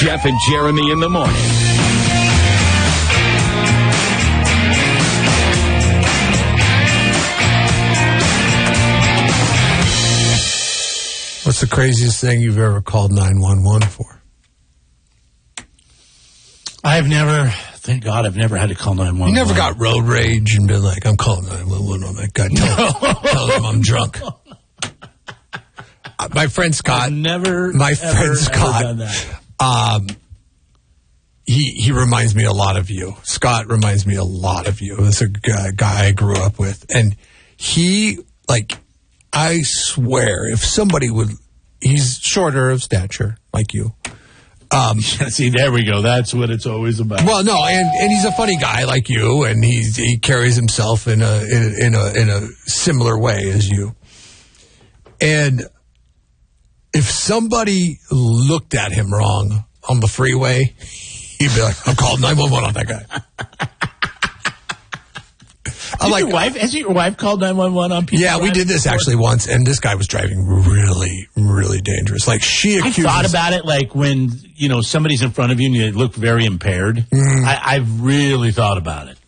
Jeff and Jeremy in the morning. What's the craziest thing you've ever called 911 for? Thank God, I've never had to call 911. You never got road rage and been like, I'm calling 911 on that guy. Tell him I'm drunk. My friend Scott. Never done that. He reminds me a lot of you. Scott reminds me a lot of you. This is a guy I grew up with. And he, I swear, if somebody would, he's shorter of stature, like you. See, there we go. That's what it's always about. Well, no, and he's a funny guy like you, and he carries himself in a similar way as you. And if somebody looked at him wrong on the freeway, he'd be like, I'm calling 911 on that guy. Has your wife called 911 on people? Yeah, we did this actually once, and this guy was driving really, really dangerous. She accused. I thought about it when somebody's in front of you and you look very impaired. I've really thought about it.